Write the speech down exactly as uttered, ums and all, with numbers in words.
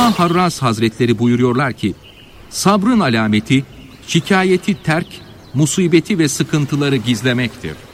Şah Harraz Hazretleri buyuruyorlar ki, sabrın alameti, şikayeti terk, musibeti ve sıkıntıları gizlemektir.